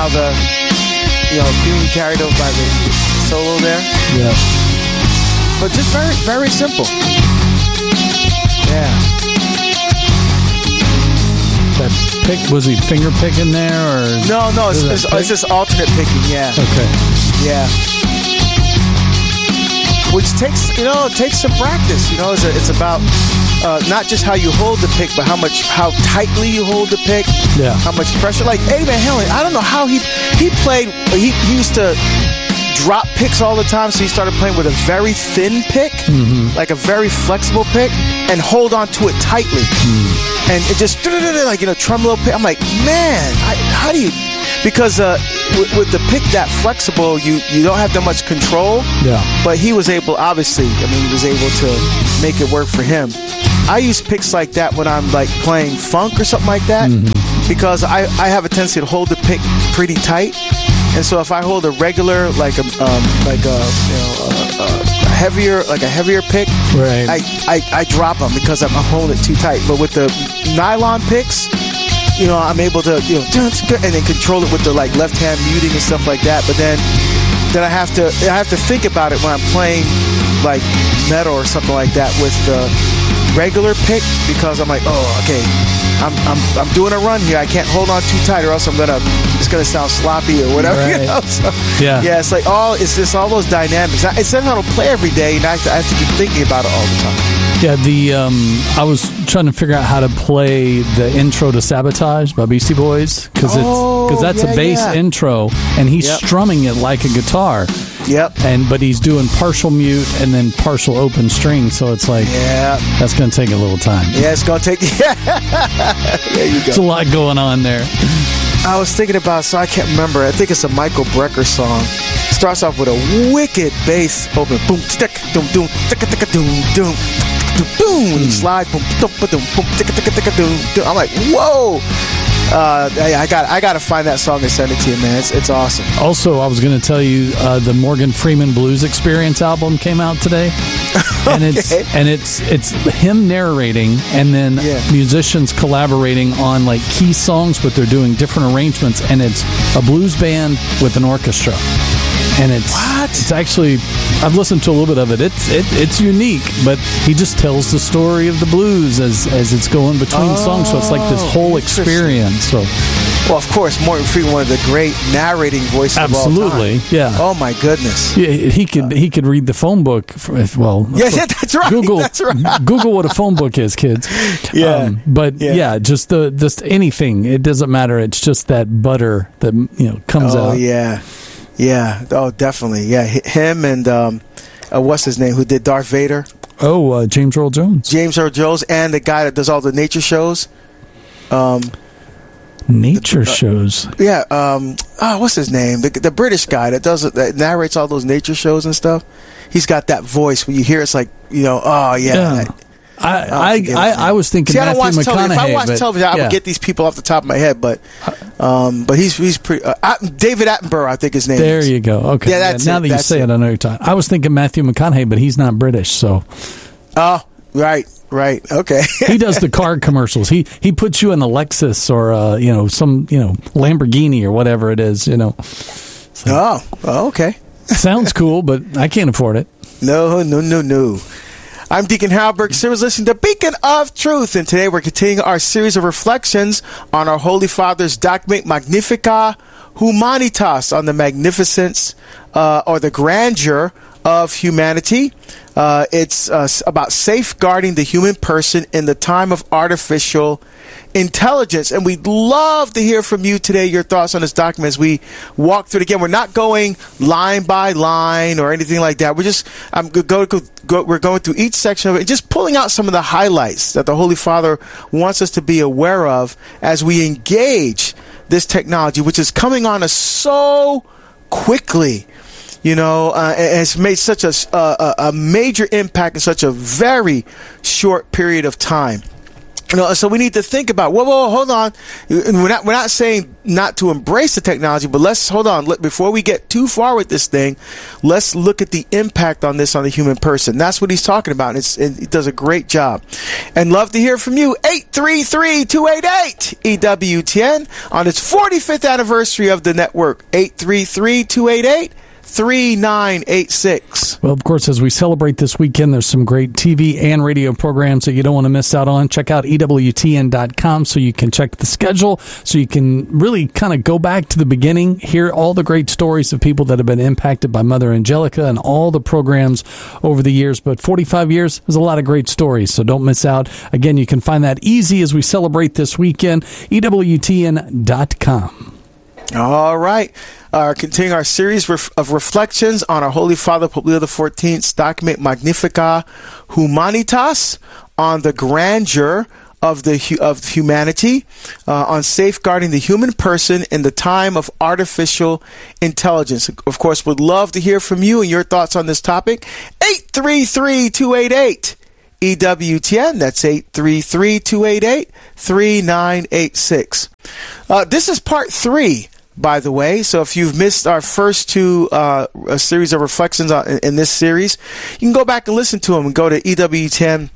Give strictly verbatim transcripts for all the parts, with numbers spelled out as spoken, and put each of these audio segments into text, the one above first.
the, you know, being carried over by the solo there. Yeah. But just very, very simple. Yeah. That pick, was he finger picking there or? No, no, it's, it's, it's just alternate picking. Yeah. Okay. Yeah. Which takes, you know, it takes some practice. You know, it's, a, it's about uh, not just how you hold the pick, but how much, how tightly you hold the pick. Yeah. How much pressure. Like Eddie Van Halen, I don't know how he he played. He, he used to drop picks all the time, so he started playing with a very thin pick, mm-hmm. like a very flexible pick, and hold on to it tightly. Mm. And it just like, you know, tremolo pick. I'm like, man, I, how do you? Because uh, with, with the pick that flexible, you, you don't have that much control. Yeah. But he was able, obviously, I mean, he was able to make it work for him. I use picks like that when I'm like playing funk or something like that, mm-hmm. because I, I have a tendency to hold the pick pretty tight. And so if I hold a regular, like a um, like a you know a, a heavier like a heavier pick, right. I, I, I drop them because I'm holding it too tight. But with the nylon picks, you know, I'm able to, you know, and then control it with the like left hand muting and stuff like that. But then, then I have to, I have to think about it when I'm playing like metal or something like that with the regular pick, because I'm like, oh, okay, I'm, I'm, I'm doing a run here. I can't hold on too tight, or else I'm gonna, it's gonna sound sloppy or whatever. Right. You know? So, yeah, yeah. It's like all, it's just all those dynamics. I, instead of I don't play every day, and I have, to, I have to keep thinking about it all the time. Yeah, the um, I was trying to figure out how to play the intro to Sabotage by Beastie Boys, because oh, it's because that's yeah, a bass yeah. intro, and he's yep. strumming it like a guitar. Yep. And but he's doing partial mute and then partial open string, so it's like, yeah, that's going to take a little time. Yeah, it's going to take. Yeah, there you go. There's a lot going on there. I was thinking about, so I can't remember. I think it's a Michael Brecker song. Starts off with a wicked bass open, boom, stick, doom, doom, ticka, ticka, doom, doom, boom, and slide, boom, boom, boom, boom, ticka, ticka, ticka, doom, doom. I'm like, whoa. Uh, I, I got, I got to find that song and send it to you, man. It's, it's awesome. Also, I was going to tell you, uh, the Morgan Freeman Blues Experience album came out today, and okay. it's and it's it's him narrating, and then yeah. musicians collaborating on like key songs, but they're doing different arrangements, and it's a blues band with an orchestra. And it's what? It's actually, I've listened to a little bit of it. It's it, it's unique, but he just tells the story of the blues as as it's going between oh, songs. So it's like this whole experience. So, well, of course, Morgan Freeman, one of the great narrating voices absolutely, of all time. yeah. Oh my goodness. Yeah, he could he could read the phone book. For, well, yeah, yeah, that's right. Google that's right. Google what a phone book is, kids. Yeah, um, but yeah. yeah, just the just anything. It doesn't matter. It's just that butter that you know comes oh, out. Oh yeah. Yeah. Oh, definitely. Yeah. Him and um, uh, what's his name? Who did Darth Vader? Oh, uh, James Earl Jones. James Earl Jones, and the guy that does all the nature shows. Um, nature the, uh, shows. Yeah. Um, oh, what's his name? The, the British guy that does that narrates all those nature shows and stuff. He's got that voice when you hear it's like, you know, oh yeah. yeah. I, I, I, I was thinking See, Matthew I don't watch McConaughey. television. If I watch but, television, I yeah. would get these people off the top of my head. But um, but he's he's pretty. Uh, David Attenborough, I think his name there is. There you go. Okay. Yeah, that's yeah, now it, that you that's say it. it, I know you're talking. I was thinking Matthew McConaughey, but he's not British, so. Oh, right, right. Okay. He does the car commercials. He he puts you in a Lexus or uh, you know some you know Lamborghini or whatever it is. You know. So, oh, oh, okay. Sounds cool, but I can't afford it. No, no, no, no. I'm Deacon Halberg. Series listening to Beacon of Truth, and today we're continuing our series of reflections on our Holy Father's document Magnificat Humanitas, on the magnificence uh, or the grandeur of humanity. Uh, it's uh, about safeguarding the human person in the time of artificial intelligence. And we'd love to hear from you today, your thoughts on this document as we walk through it again. We're not going line by line or anything like that. We're just I'm go, go, go, we're going through each section of it and just pulling out some of the highlights that the Holy Father wants us to be aware of as we engage this technology, which is coming on us so quickly. You know, uh, it's made such a, a a major impact in such a very short period of time. You know, so we need to think about, whoa, whoa, hold on. We're not, we're not saying not to embrace the technology, but let's, hold on. Let, before we get too far with this thing, let's look at the impact on this on the human person. That's what he's talking about. And it's, it, he does a great job. And love to hear from you. eight three three, two eight eight, E W T N on its forty-fifth anniversary of the network. eight three three, two eight eight, three nine eight six. Well, of course, as we celebrate this weekend, there's some great T V and radio programs that you don't want to miss out on. Check out E W T N dot com so you can check the schedule, so you can really kind of go back to the beginning, hear all the great stories of people that have been impacted by Mother Angelica and all the programs over the years. But forty-five years is a lot of great stories, so don't miss out. Again, you can find that easy as we celebrate this weekend, E W T N dot com. All right. Uh, continuing our series ref- of reflections on our Holy Father, Pope Leo the fourteenth's document Magnificat Humanitas, on the grandeur of the hu- of humanity, uh, on safeguarding the human person in the time of artificial intelligence. Of course, would love to hear from you and your thoughts on this topic. eight three three, two eight eight, E W T N. That's eight three three, two eight eight, three nine eight six. Uh, this is part three, by the way. So if you've missed our first two uh, a series of reflections on, in, in this series, you can go back and listen to them and go to E W T N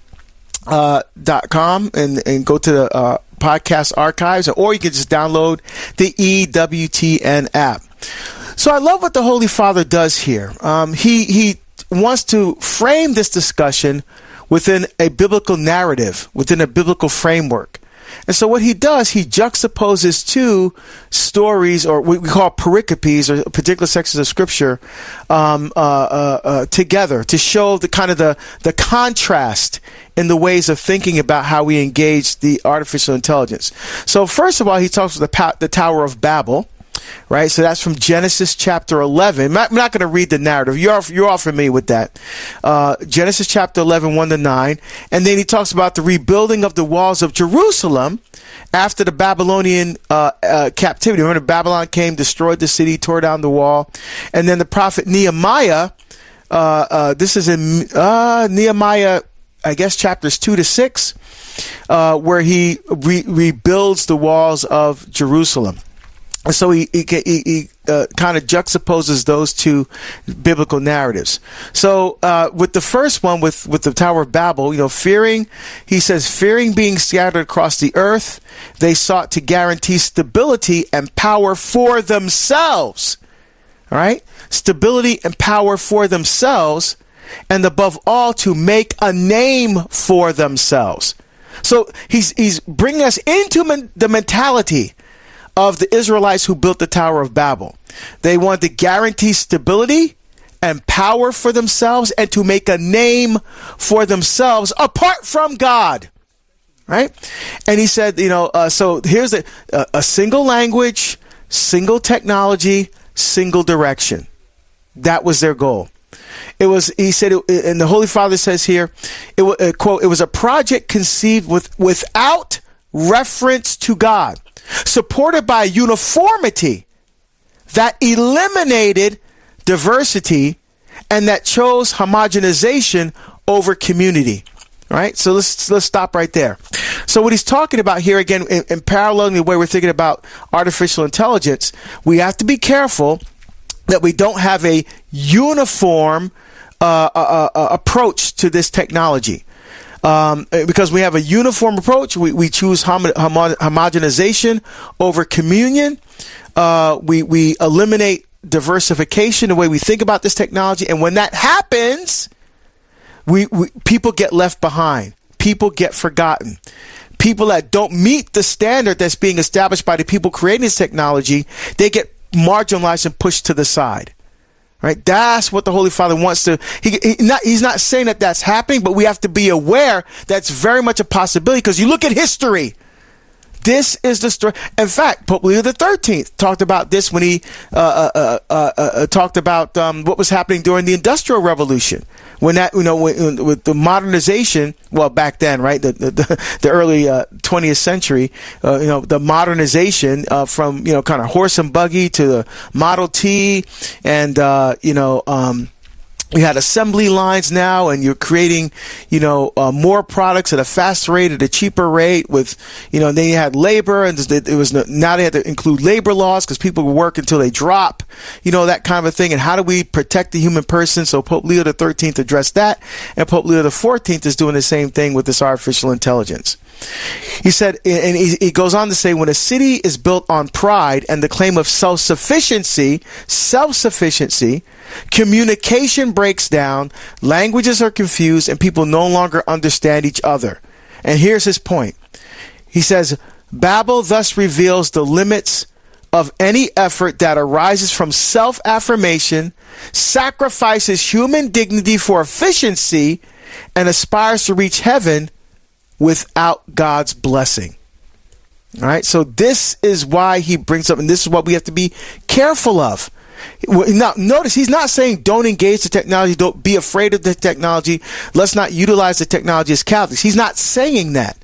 dot com and, and go to the uh, podcast archives, or you can just download the E W T N app. So I love what the Holy Father does here. Um, he, he wants to frame this discussion within a biblical narrative, within a biblical framework. And so what he does, he juxtaposes two stories, or what we call pericopes, or particular sections of Scripture, um, uh, uh, uh, together to show the kind of the, the contrast in the ways of thinking about how we engage the artificial intelligence. So first of all, he talks about the, pa- the Tower of Babel. Right, so that's from Genesis chapter eleven. I'm not, not going to read the narrative. You're you're all familiar with that. Uh, Genesis chapter eleven, one to nine, and then he talks about the rebuilding of the walls of Jerusalem after the Babylonian uh, uh, captivity. Remember, Babylon came, destroyed the city, tore down the wall, and then the prophet Nehemiah. Uh, uh, this is in uh, Nehemiah, I guess, chapters two to six, uh, where he re- rebuilds the walls of Jerusalem. So he, he, he uh, kind of juxtaposes those two biblical narratives. So uh, with the first one, with, with the Tower of Babel, you know, fearing, he says, fearing being scattered across the earth, they sought to guarantee stability and power for themselves. All right? Stability and power for themselves, and above all, to make a name for themselves. So he's he's bringing us into men- the mentality of the Israelites who built the Tower of Babel. They wanted to guarantee stability and power for themselves and to make a name for themselves apart from God. Right? And he said, you know, uh, so here's a, a, a single language, single technology, single direction. That was their goal. It was, he said, it, and the Holy Father says here, it was, uh, quote, it was a project conceived with without reference to God, supported by uniformity that eliminated diversity and that chose homogenization over community. All right, so let's let's stop right there. So what he's talking about here, again, in, in paralleling the way we're thinking about artificial intelligence, we have to be careful that we don't have a uniform uh, uh, uh, approach to this technology. Um, because we have a uniform approach, we, we choose homo- homo- homogenization over communion. Uh, we, we eliminate diversification, the way we think about this technology. And when that happens, we, we people get left behind. People get forgotten. People that don't meet the standard that's being established by the people creating this technology, they get marginalized and pushed to the side. Right? That's what the Holy Father wants to, he, he not, he's not saying that that's happening, but we have to be aware that's very much a possibility, because you look at history. This is the story. In fact, Pope Leo the thirteenth talked about this when he uh, uh, uh, uh, uh, talked about um, what was happening during the Industrial Revolution. When that, you know, when, with the modernization, well, back then, right, the the, the early uh, twentieth century, uh, you know, the modernization uh, from, you know, kind of horse and buggy to the Model T, and uh, you know. Um, You had assembly lines now, and you're creating, you know, uh, more products at a faster rate, at a cheaper rate with, you know, and then you had labor, and it was, now they had to include labor laws because people would work until they drop, you know, that kind of a thing. And how do we protect the human person? So Pope Leo the thirteenth addressed that, and Pope Leo the fourteenth is doing the same thing with this artificial intelligence. He said, and he goes on to say, when a city is built on pride and the claim of self-sufficiency, self-sufficiency, communication breaks down, languages are confused, and people no longer understand each other. And here's his point. He says, Babel thus reveals the limits of any effort that arises from self-affirmation, sacrifices human dignity for efficiency, and aspires to reach heaven without God's blessing. All right. So this is why he brings up, and this is what we have to be careful of. Now, notice he's not saying don't engage the technology, don't be afraid of the technology, let's not utilize the technology as Catholics. He's not saying that.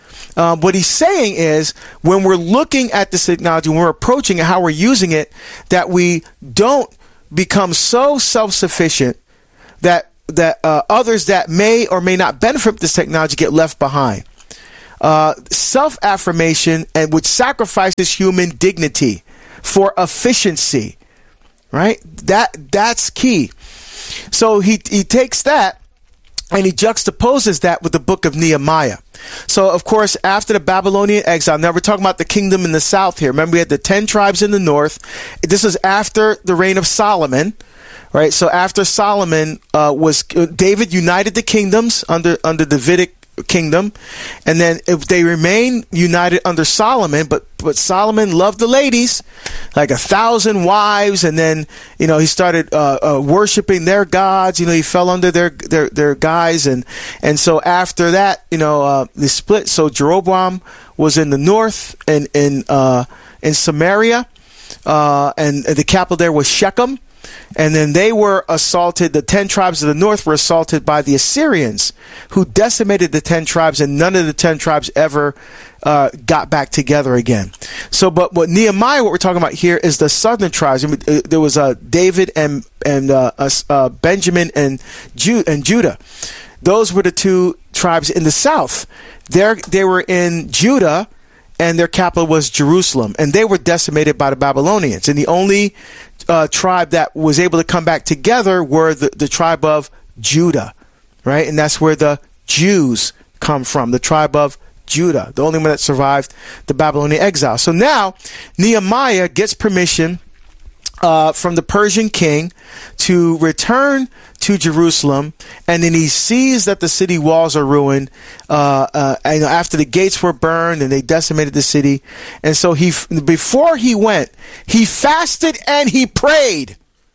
Um, what he's saying is when we're looking at this technology, when we're approaching it, how we're using it, that we don't become so self-sufficient that that uh, others that may or may not benefit from this technology get left behind. Uh, self-affirmation, and which sacrifices human dignity for efficiency, right? That that's key. So he he takes that and he juxtaposes that with the book of Nehemiah. So, of course, after the Babylonian exile, now we're talking about the kingdom in the south here. Remember, we had the ten tribes in the north. This is after the reign of Solomon. Right, so after Solomon uh, was David united the kingdoms under under the Davidic kingdom, and then if they remain united under Solomon, but but Solomon loved the ladies, like a thousand wives, and then you know he started uh, uh, worshiping their gods. You know he fell under their their their guise, and and so after that, you know uh, they split. So Jeroboam was in the north and in uh, in Samaria, uh, and the capital there was Shechem. And then they were assaulted, the ten tribes of the north were assaulted by the Assyrians, who decimated the ten tribes, and none of the ten tribes ever uh, got back together again. So, but what Nehemiah, what we're talking about here, is the southern tribes. There was uh, David and and uh, uh, Benjamin and, Ju- and Judah. Those were the two tribes in the south. There, they were in Judah, and their capital was Jerusalem, and they were decimated by the Babylonians. And the only uh, tribe that was able to come back together were the, the tribe of Judah, right? And that's where the Jews come from, the tribe of Judah, the only one that survived the Babylonian exile. So now Nehemiah gets permission uh, from the Persian king to return to Jerusalem, and then he sees that the city walls are ruined uh, uh, and after the gates were burned and they decimated the city. And so he, before he went, he fasted and he prayed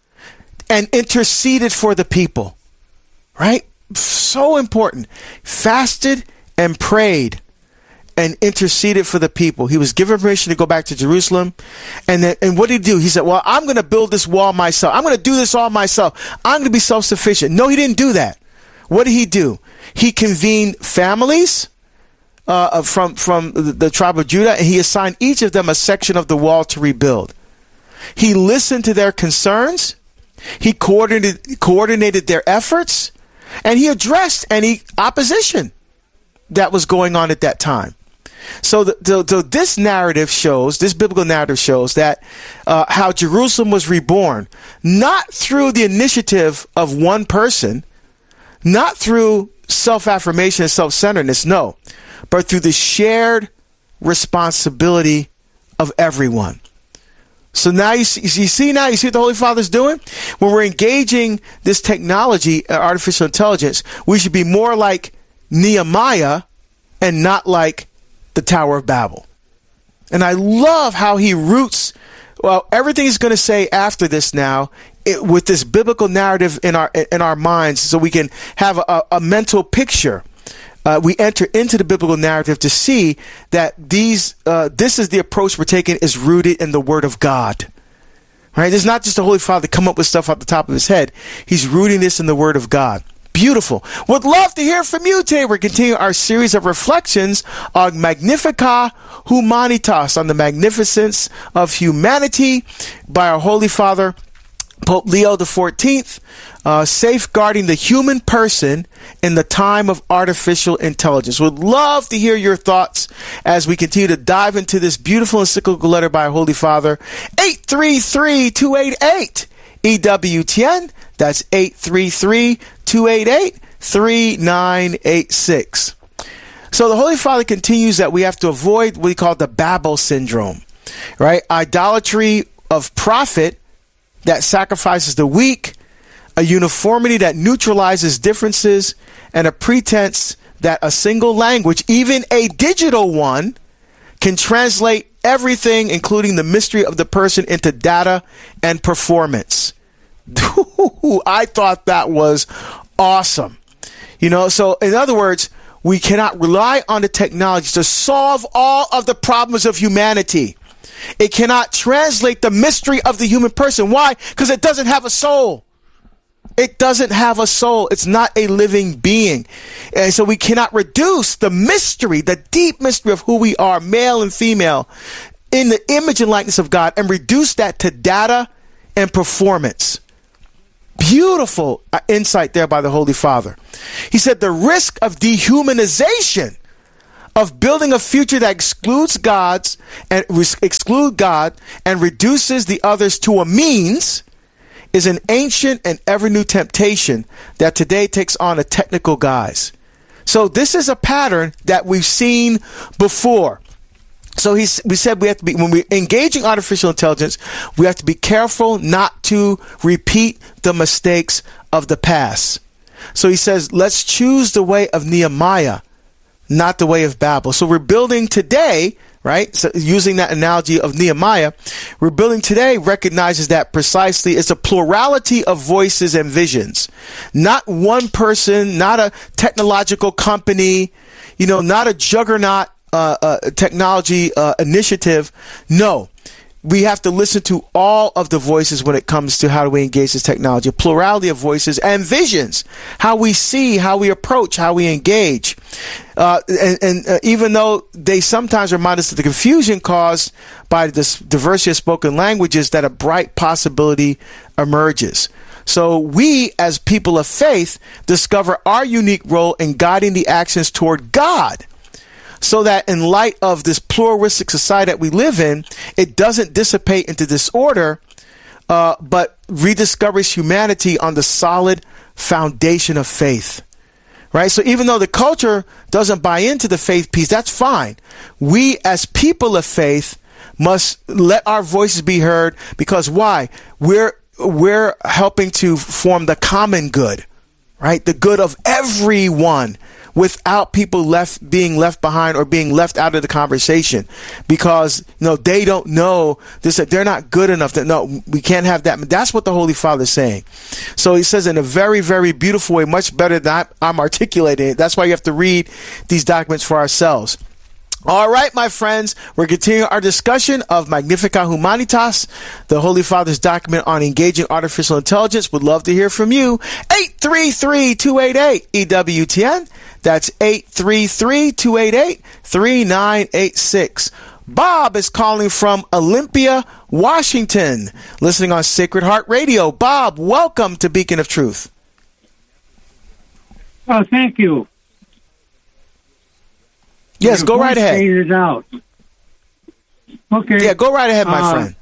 and interceded for the people, right? So important. Fasted and prayed and interceded for the people. He was given permission to go back to Jerusalem. And then, and what did he do? He said, well, I'm going to build this wall myself. I'm going to do this all myself. I'm going to be self-sufficient. No, he didn't do that. What did he do? He convened families uh, from, from the, the tribe of Judah, and he assigned each of them a section of the wall to rebuild. He listened to their concerns. He coordinated, coordinated their efforts, and he addressed any opposition that was going on at that time. So, the, the, the, this narrative shows, this biblical narrative shows that uh, how Jerusalem was reborn, not through the initiative of one person, not through self-affirmation and self-centeredness, no, but through the shared responsibility of everyone. So now you see, you see now, you see what the Holy Father's doing? When we're engaging this technology, uh, artificial intelligence, we should be more like Nehemiah and not like the Tower of Babel. And I love how he roots, well, everything he's going to say after this now it, with this biblical narrative in our in our minds, so we can have a, a mental picture. Uh, we enter into the biblical narrative to see that these uh, this is the approach we're taking is rooted in the Word of God. Right? It's not just the Holy Father come up with stuff off the top of his head. He's rooting this in the Word of God. Beautiful. Would love to hear from you today. We're continuing our series of reflections on Magnificat Humanitas, on the magnificence of humanity by our Holy Father, Pope Leo the fourteenth, uh, safeguarding the human person in the time of artificial intelligence. Would love to hear your thoughts as we continue to dive into this beautiful encyclical letter by our Holy Father. eight three three, two eight eight, E W T N. That's eight three three, two eight eight, three nine eight six. So the Holy Father continues that we have to avoid what he called the Babel syndrome, right? Idolatry of profit that sacrifices the weak, a uniformity that neutralizes differences, and a pretense that a single language, even a digital one, can translate everything, including the mystery of the person, into data and performance. I thought that was awesome. You know, so in other words, we cannot rely on the technology to solve all of the problems of humanity. It cannot translate the mystery of the human person. Why? Because it doesn't have a soul. It doesn't have a soul. It's not a living being. And so we cannot reduce the mystery, the deep mystery of who we are, male and female, in the image and likeness of God, and reduce that to data and performance. Beautiful insight there by the Holy Father. He said the risk of dehumanization, of building a future that excludes God's and re- exclude God and reduces the others to a means, is an ancient and ever new temptation that today takes on a technical guise. So this is a pattern that we've seen before. So he's, we said we have to be, when we're engaging artificial intelligence, we have to be careful not to repeat the mistakes of the past. So he says, let's choose the way of Nehemiah, not the way of Babel. So we're building today, right? So using that analogy of Nehemiah, we're building today recognizes that precisely it's a plurality of voices and visions. Not one person, not a technological company, you know, not a juggernaut uh, uh, technology uh, initiative. No. We have to listen to all of the voices when it comes to how do we engage this technology, a plurality of voices and visions, how we see, how we approach, how we engage. Uh, and and uh, even though they sometimes remind us of the confusion caused by this diversity of spoken languages, that a bright possibility emerges. So we, as people of faith, discover our unique role in guiding the actions toward God, so that in light of this pluralistic society that we live in, it doesn't dissipate into disorder, uh, but rediscovers humanity on the solid foundation of faith. Right? So even though the culture doesn't buy into the faith piece, that's fine. We as people of faith must let our voices be heard, because why? We're we're helping to form the common good, right? The good of everyone, without people left being left behind or being left out of the conversation, because you know they don't know this, they're not good enough. That no, we can't have that. That's what the Holy Father is saying. So he says in a very, very beautiful way, much better than I'm articulating it. That's why you have to read these documents for ourselves. All right, my friends, we're continuing our discussion of Magnificat Humanitas, the Holy Father's document on engaging artificial intelligence. Would love to hear from you. eight three three, two eight eight, E W T N. That's eight three three, two eight eight, three nine eight six. Bob is calling from Olympia, Washington, listening on Sacred Heart Radio. Bob, welcome to Beacon of Truth. Oh, thank you. Yes, go right ahead. It out. Okay. Yeah, go right ahead, my uh, friend.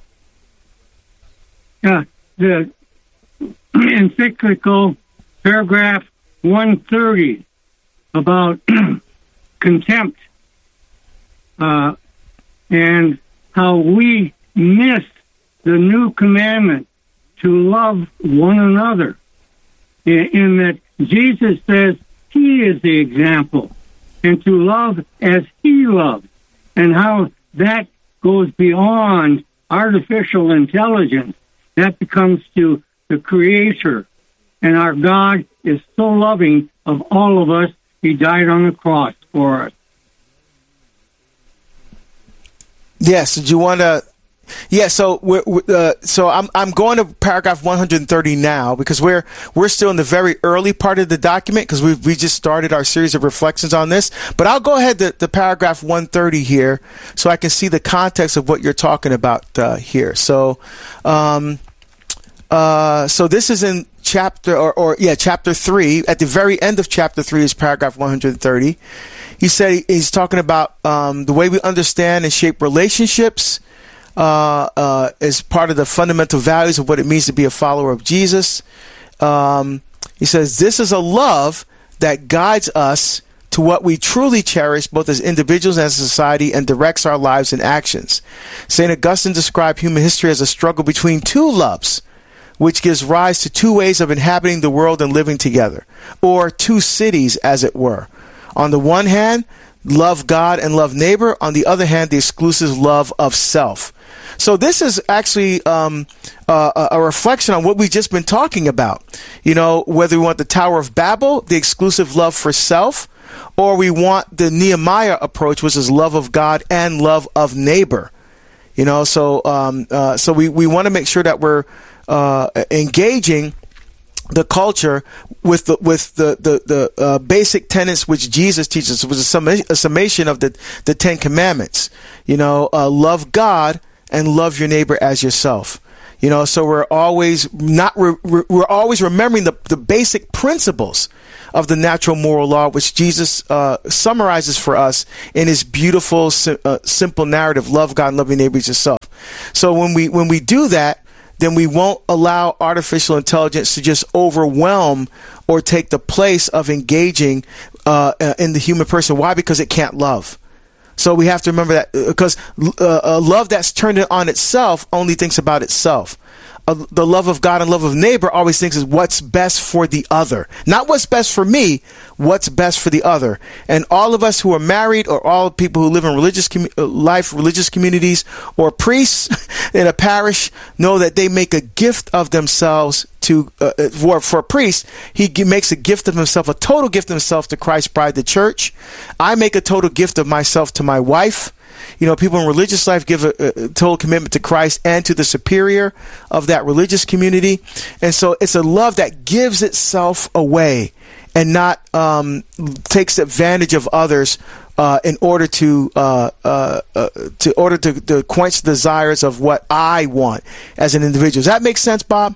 Yeah, the encyclical paragraph one thirty about contempt uh, and how we miss the new commandment to love one another, in, in that Jesus says he is the example, and to love as he loved, and how that goes beyond artificial intelligence. That becomes to the Creator. And our God is so loving of all of us, he died on the cross for us. Yes, did you want to... Yeah, so we're, uh, so I'm I'm going to paragraph one hundred thirty now, because we're we're still in the very early part of the document, because we we just started our series of reflections on this. But I'll go ahead to, to paragraph one thirty here, so I can see the context of what you're talking about uh, here. So, um, Uh, so this is in chapter, or, or yeah, chapter three. At the very end of chapter three is paragraph one hundred thirty. He said he's talking about um, the way we understand and shape relationships uh, uh, is part of the fundamental values of what it means to be a follower of Jesus. Um, he says this is a love that guides us to what we truly cherish, both as individuals and as a society, and directs our lives and actions. Saint Augustine described human history as a struggle between two loves, which gives rise to two ways of inhabiting the world and living together, or two cities, as it were. On the one hand, love God and love neighbor. On the other hand, the exclusive love of self. So this is actually um, uh, a reflection on what we've just been talking about. You know, whether we want the Tower of Babel, the exclusive love for self, or we want the Nehemiah approach, which is love of God and love of neighbor. You know, so um, uh, so we, we want to make sure that we're uh, engaging the culture with the with the the, the uh, basic tenets which Jesus teaches. It was a, summa- a summation of the the Ten Commandments. You know, uh, love God and love your neighbor as yourself. You know, so we're always not re- re- we're always remembering the the basic principles of the natural moral law, which Jesus uh, summarizes for us in his beautiful, sim- uh, simple narrative: love God and love your neighbor as yourself. So when we when we do that, then we won't allow artificial intelligence to just overwhelm or take the place of engaging uh, in the human person. Why? Because it can't love. So we have to remember that, because uh, a love that's turned on itself only thinks about itself. Uh, the love of God and love of neighbor always thinks is what's best for the other. Not what's best for me, what's best for the other. And all of us who are married, or all people who live in religious com- life, religious communities, or priests in a parish, know that they make a gift of themselves to, uh, for, for a priest, he g- makes a gift of himself, a total gift of himself to Christ's bride, the church. I make a total gift of myself to my wife. You know, people in religious life give a, a total commitment to Christ and to the superior of that religious community. And so it's a love that gives itself away and not um, takes advantage of others uh, in order to uh, uh, uh, to order to, to quench the desires of what I want as an individual. Does that make sense, Bob?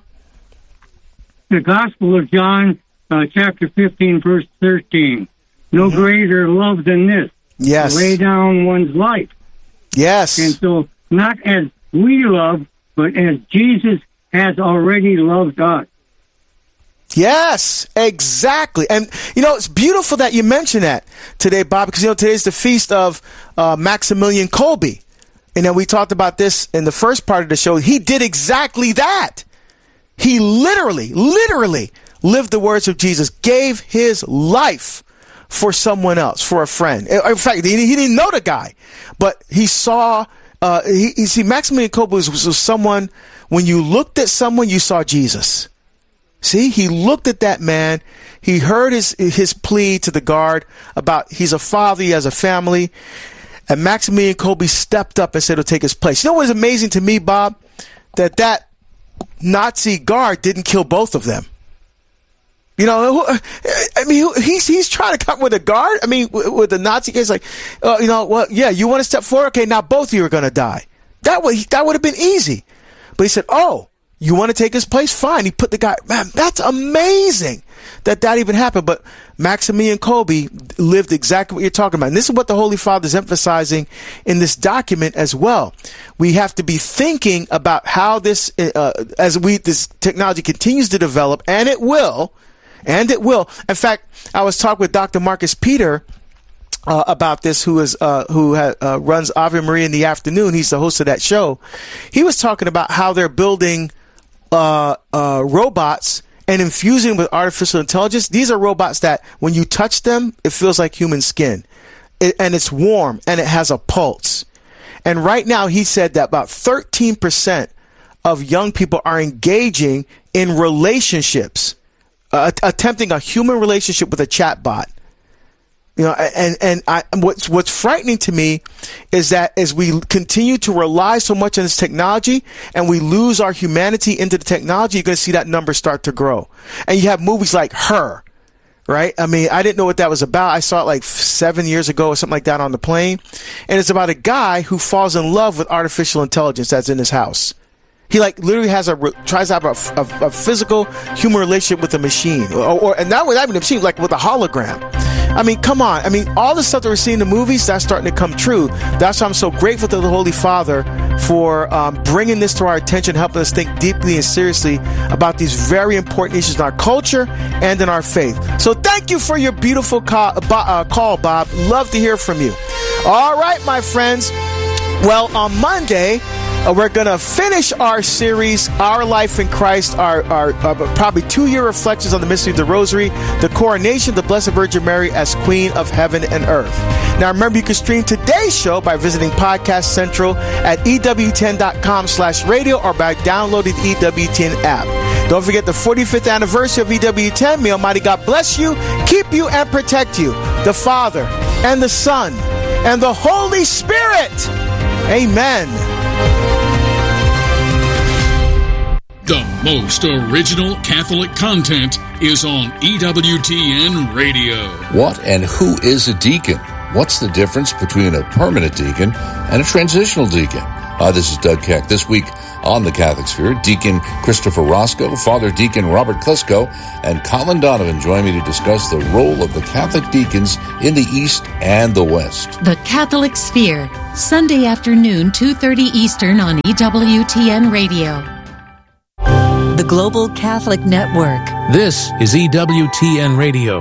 The Gospel of John, uh, chapter fifteen, verse thirteen. No mm-hmm. greater love than this. Yes. To lay down one's life. Yes. And so, not as we love, but as Jesus has already loved us. Yes, exactly. And, you know, it's beautiful that you mention that today, Bob, because, you know, today's the feast of uh, Maximilian Kolbe. And then we talked about this in the first part of the show. He did exactly that. He literally, literally lived the words of Jesus, gave his life for someone else, for a friend. In fact, he, he didn't know the guy, but he saw, uh, he, you see, Maximilian Kolbe was, was someone, when you looked at someone, you saw Jesus. See, he looked at that man. He heard his, his plea to the guard about he's a father, he has a family. And Maximilian Kolbe stepped up and said he'll take his place. You know what's amazing to me, Bob? That that Nazi guard didn't kill both of them. You know, I mean, he's he's trying to come with a guard. I mean, with the Nazi case, like, uh, you know, well, yeah, you want to step forward? Okay, now both of you are going to die. That would that would have been easy. But he said, oh, you want to take his place? Fine. He put the guy. Man, that's amazing that that even happened. But Maximilian Kolbe lived exactly what you're talking about. And this is what the Holy Father is emphasizing in this document as well. We have to be thinking about how this, uh, as we this technology continues to develop, and it will. And it will. In fact, I was talking with Doctor Marcus Peter uh, about this, who is uh, who ha- uh, runs Ave Maria in the afternoon. He's the host of that show. He was talking about how they're building uh, uh, robots and infusing with artificial intelligence. These are robots that, when you touch them, it feels like human skin, it, and it's warm and it has a pulse. And right now, he said that about thirteen percent of young people are engaging in relationships. Uh, attempting a human relationship with a chatbot, you know, and and I, what's what's frightening to me is that as we continue to rely so much on this technology and we lose our humanity into the technology, you're going to see that number start to grow. And you have movies like Her, right? I mean, I didn't know what that was about. I saw it like seven years ago or something like that on the plane, and it's about a guy who falls in love with artificial intelligence that's in his house. He like literally has a tries to have a, a, a physical human relationship with a machine, or, or and not with even a machine, like with a hologram. I mean, come on. I mean, all the stuff that we're seeing in the movies, that's starting to come true. That's why I'm so grateful to the Holy Father for um, bringing this to our attention, helping us think deeply and seriously about these very important issues in our culture and in our faith. So thank you for your beautiful call, uh, call, Bob. Love to hear from you. All right, my friends. Well, on Monday, Uh, we're going to finish our series, Our Life in Christ, our, our uh, probably two-year reflections on the mystery of the Rosary, the coronation of the Blessed Virgin Mary as Queen of Heaven and Earth. Now, remember, you can stream today's show by visiting Podcast Central at E W T N dot com slash radio or by downloading the E W T N app. Don't forget the forty-fifth anniversary of E W T N. May Almighty God bless you, keep you, and protect you. The Father, and the Son, and the Holy Spirit. Amen. The most original Catholic content is on E W T N Radio. What and who is a deacon? What's the difference between a permanent deacon and a transitional deacon? Hi, this is Doug Keck. This week on the Catholic Sphere, Deacon Christopher Roscoe, Father Deacon Robert Klesko, and Colin Donovan join me to discuss the role of the Catholic deacons in the East and the West. The Catholic Sphere, Sunday afternoon, two thirty Eastern on E W T N Radio. The Global Catholic Network. This is E W T N Radio.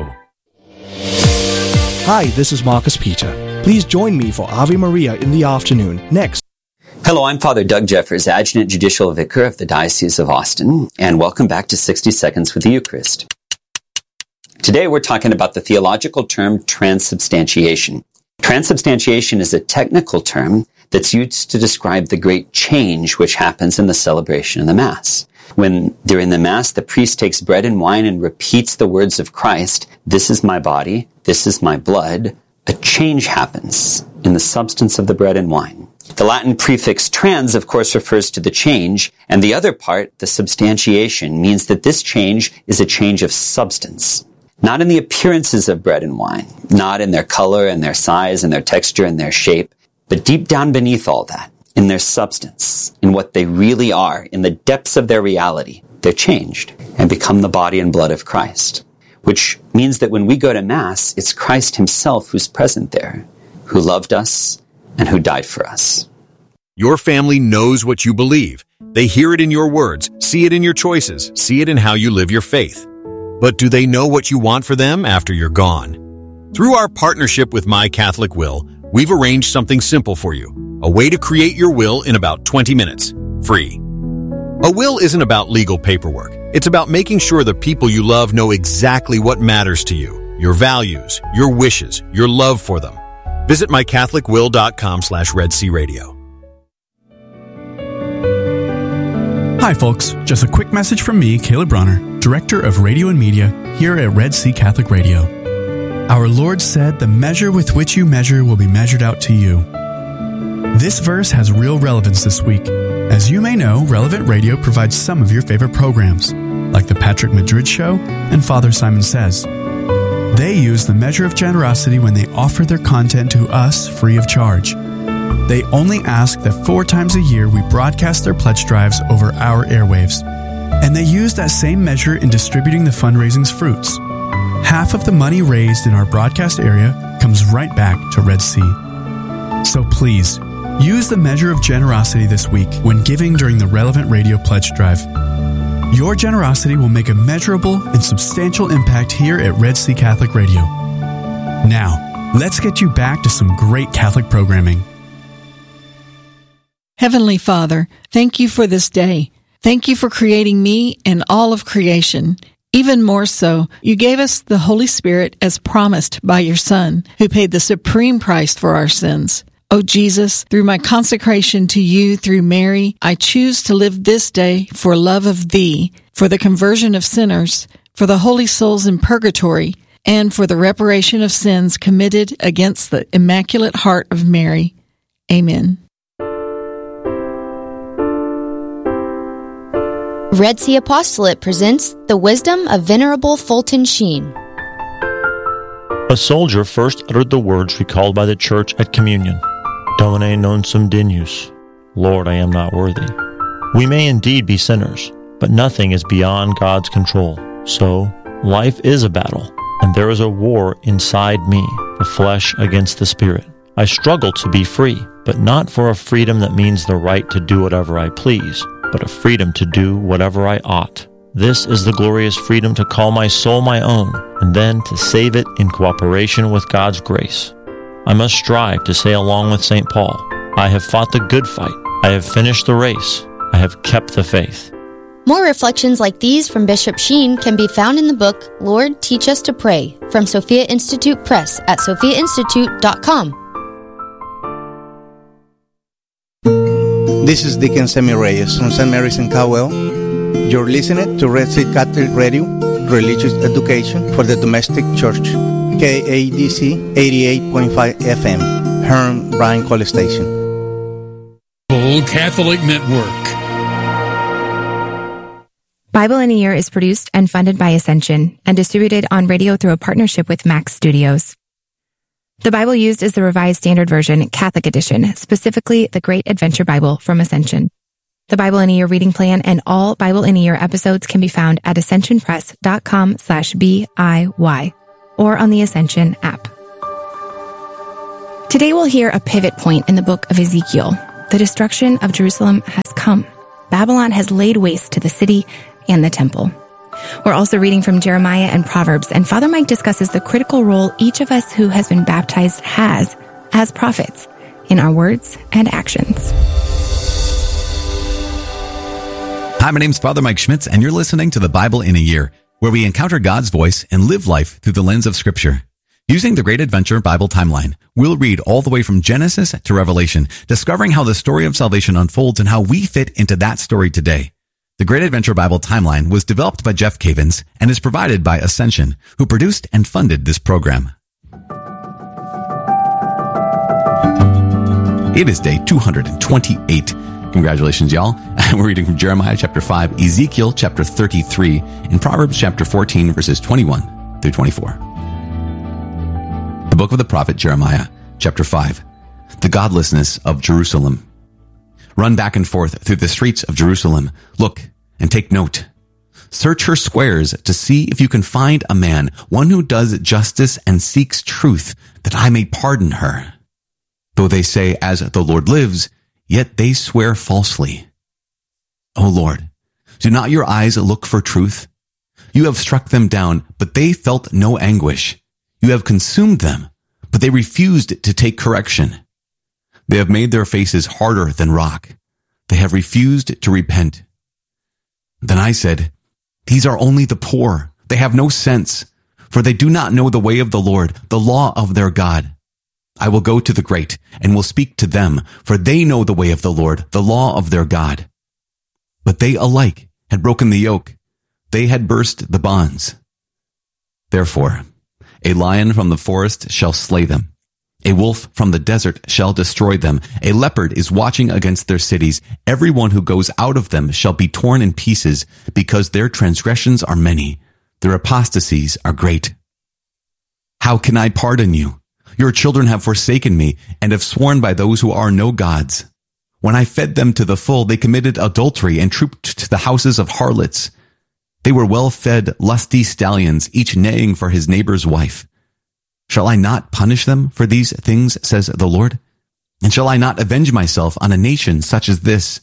Hi, this is Marcus Peter. Please join me for Ave Maria in the afternoon, next. Hello, I'm Father Doug Jeffers, Adjutant Judicial Vicar of the Diocese of Austin, and welcome back to sixty Seconds with the Eucharist. Today we're talking about the theological term transubstantiation. Transubstantiation is a technical term that's used to describe the great change which happens in the celebration of the Mass. When, during the Mass, the priest takes bread and wine and repeats the words of Christ, "This is my body, this is my blood," a change happens in the substance of the bread and wine. The Latin prefix trans, of course, refers to the change, and the other part, the substantiation, means that this change is a change of substance. Not in the appearances of bread and wine, not in their color and their size and their texture and their shape, but deep down beneath all that, in their substance, in what they really are, in the depths of their reality, they're changed and become the body and blood of Christ. Which means that when we go to Mass, it's Christ himself who's present there, who loved us and who died for us. Your family knows what you believe. They hear it in your words, see it in your choices, see it in how you live your faith. But do they know what you want for them after you're gone? Through our partnership with My Catholic Will, we've arranged something simple for you. A way to create your will in about twenty minutes, free. A will isn't about legal paperwork. It's about making sure the people you love know exactly what matters to you, your values, your wishes, your love for them. Visit my catholic will dot com slash Red Sea Radio. Hi folks, just a quick message from me, Caleb Bronner, Director of Radio and Media here at Red Sea Catholic Radio. Our Lord said, "The measure with which you measure will be measured out to you." This verse has real relevance this week. As you may know, Relevant Radio provides some of your favorite programs, like The Patrick Madrid Show and Father Simon Says. They use the measure of generosity when they offer their content to us free of charge. They only ask that four times a year we broadcast their pledge drives over our airwaves. And they use that same measure in distributing the fundraising's fruits. Half of the money raised in our broadcast area comes right back to Red Sea. So please, use the measure of generosity this week when giving during the Relevant Radio Pledge Drive. Your generosity will make a measurable and substantial impact here at Red Sea Catholic Radio. Now, let's get you back to some great Catholic programming. Heavenly Father, thank you for this day. Thank you for creating me and all of creation. Even more so, you gave us the Holy Spirit as promised by your Son, who paid the supreme price for our sins. O Jesus, through my consecration to you through Mary, I choose to live this day for love of thee, for the conversion of sinners, for the holy souls in purgatory, and for the reparation of sins committed against the Immaculate Heart of Mary. Amen. Red Sea Apostolate presents The Wisdom of Venerable Fulton Sheen. A soldier first uttered the words recalled by the Church at communion. Domine non sum dignus. Lord, I am not worthy. We may indeed be sinners, but nothing is beyond God's control. So, life is a battle, and there is a war inside me, the flesh against the spirit. I struggle to be free, but not for a freedom that means the right to do whatever I please, but a freedom to do whatever I ought. This is the glorious freedom to call my soul my own, and then to save it in cooperation with God's grace. I must strive to say along with Saint Paul, I have fought the good fight, I have finished the race, I have kept the faith. More reflections like these from Bishop Sheen can be found in the book, Lord, Teach Us to Pray, from Sophia Institute Press at sophia institute dot com. This is Deacon Sammy Reyes from Saint Mary's in Cowell. You're listening to Red Sea Catholic Radio, Religious Education for the Domestic Church, K A D C eighty-eight point five F M, Herm Bryan College Station. Full Catholic Network. Bible in a Year is produced and funded by Ascension and distributed on radio through a partnership with Max Studios. The Bible used is the Revised Standard Version, Catholic Edition, specifically the Great Adventure Bible from Ascension. The Bible in a Year reading plan and all Bible in a Year episodes can be found at ascensionpress.com slash BIY or on the Ascension app. Today we'll hear a pivot point in the book of Ezekiel. The destruction of Jerusalem has come. Babylon has laid waste to the city and the temple. We're also reading from Jeremiah and Proverbs, and Father Mike discusses the critical role each of us who has been baptized has as prophets in our words and actions. Hi, my name's Father Mike Schmitz, and you're listening to the Bible in a Year, where we encounter God's voice and live life through the lens of Scripture. Using the Great Adventure Bible Timeline, we'll read all the way from Genesis to Revelation, discovering how the story of salvation unfolds and how we fit into that story today. The Great Adventure Bible Timeline was developed by Jeff Cavins and is provided by Ascension, who produced and funded this program. It is day two hundred twenty-eight. Congratulations, y'all. We're reading from Jeremiah chapter five, Ezekiel chapter thirty-three, and Proverbs chapter fourteen, verses twenty-one through twenty-four. The book of the prophet Jeremiah, chapter five, the godlessness of Jerusalem. Run back and forth through the streets of Jerusalem. Look and take note. Search her squares to see if you can find a man, one who does justice and seeks truth, that I may pardon her. Though they say, as the Lord lives, yet they swear falsely. O Lord, do not your eyes look for truth? You have struck them down, but they felt no anguish. You have consumed them, but they refused to take correction. They have made their faces harder than rock. They have refused to repent. Then I said, these are only the poor. They have no sense, for they do not know the way of the Lord, the law of their God. I will go to the great and will speak to them, for they know the way of the Lord, the law of their God. But they alike had broken the yoke. They had burst the bonds. Therefore, a lion from the forest shall slay them. A wolf from the desert shall destroy them. A leopard is watching against their cities. Everyone who goes out of them shall be torn in pieces, because their transgressions are many. Their apostasies are great. How can I pardon you? Your children have forsaken me and have sworn by those who are no gods. When I fed them to the full, they committed adultery and trooped to the houses of harlots. They were well-fed, lusty stallions, each neighing for his neighbor's wife. Shall I not punish them for these things, says the Lord? And shall I not avenge myself on a nation such as this?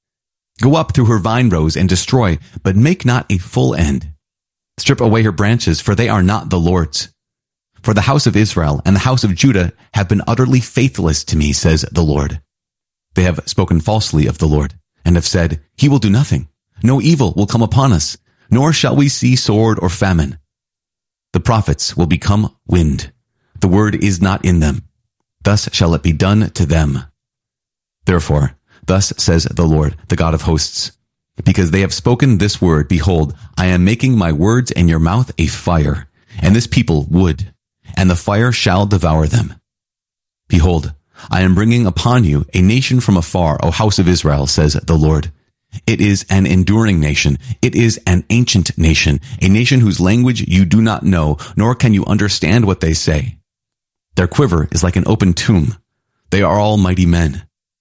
Go up through her vine rows and destroy, but make not a full end. Strip away her branches, for they are not the Lord's. For the house of Israel and the house of Judah have been utterly faithless to me, says the Lord. They have spoken falsely of the Lord, and have said, he will do nothing. No evil will come upon us, nor shall we see sword or famine. The prophets will become wind. The word is not in them. Thus shall it be done to them. Therefore, thus says the Lord, the God of hosts, because they have spoken this word, behold, I am making my words in your mouth a fire, and this people wood, and the fire shall devour them. Behold, I am bringing upon you a nation from afar, O house of Israel, says the Lord. It is an enduring nation. It is an ancient nation, a nation whose language you do not know, nor can you understand what they say. Their quiver is like an open tomb. They are all mighty men.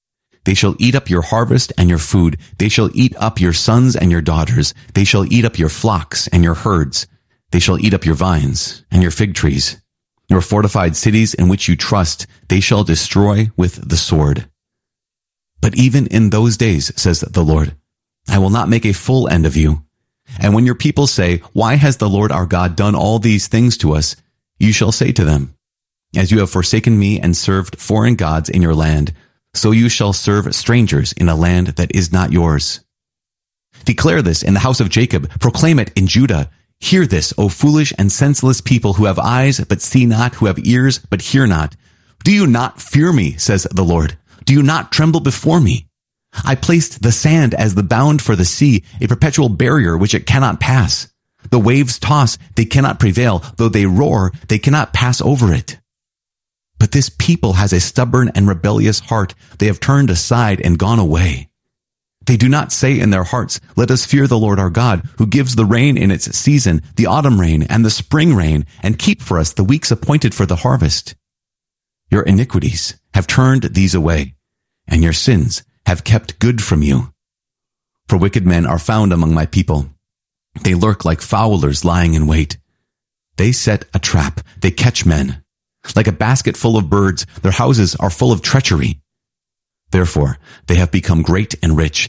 They shall eat up your harvest and your food. They shall eat up your sons and your daughters. They shall eat up your flocks and your herds. They shall eat up your vines and your fig trees. Your fortified cities in which you trust, they shall destroy with the sword. But even in those days, says the Lord, I will not make a full end of you. And when your people say, why has the Lord our God done all these things to us? You shall say to them, as you have forsaken me and served foreign gods in your land, so you shall serve strangers in a land that is not yours. Declare this in the house of Jacob. Proclaim it in Judah. Hear this, O foolish and senseless people who have eyes but see not, who have ears but hear not. Do you not fear me, says the Lord? Do you not tremble before me? I placed the sand as the bound for the sea, a perpetual barrier which it cannot pass. The waves toss, they cannot prevail. Though they roar, they cannot pass over it. But this people has a stubborn and rebellious heart. They have turned aside and gone away. They do not say in their hearts, let us fear the Lord our God, who gives the rain in its season, the autumn rain and the spring rain, and keep for us the weeks appointed for the harvest. Your iniquities have turned these away, and your sins have kept good from you. For wicked men are found among my people. They lurk like fowlers lying in wait. They set a trap. They catch men. Like a basket full of birds, their houses are full of treachery. Therefore, they have become great and rich.